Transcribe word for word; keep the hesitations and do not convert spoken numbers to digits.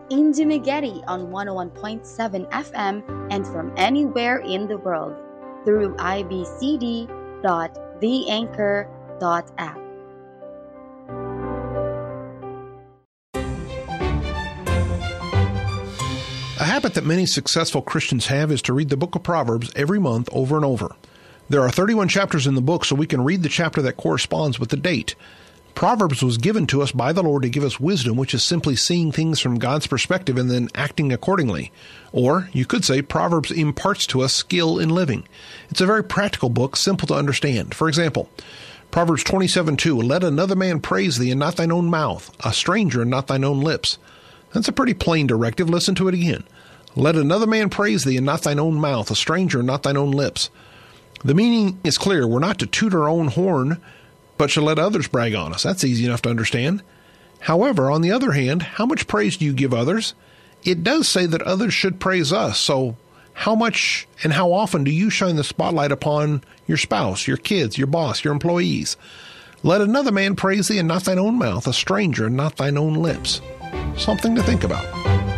in Dumaguete on one oh one point seven F M and from anywhere in the world through i b c d dot the anchor dot app. A habit that many successful Christians have is to read the book of Proverbs every month over and over. There are thirty-one chapters in the book, so we can read the chapter that corresponds with the date. Proverbs was given to us by the Lord to give us wisdom, which is simply seeing things from God's perspective and then acting accordingly. Or, you could say, Proverbs imparts to us skill in living. It's a very practical book, simple to understand. For example, Proverbs twenty-seven two, let another man praise thee and not thine own mouth, a stranger and not thine own lips. That's a pretty plain directive. Listen to it again. Let another man praise thee and not thine own mouth, a stranger and not thine own lips. The meaning is clear. We're not to toot our own horn, but shall let others brag on us. That's easy enough to understand. However, on the other hand, how much praise do you give others? It does say that others should praise us. So how much and how often do you shine the spotlight upon your spouse, your kids, your boss, your employees? Let another man praise thee and not thine own mouth, a stranger and not thine own lips. Something to think about.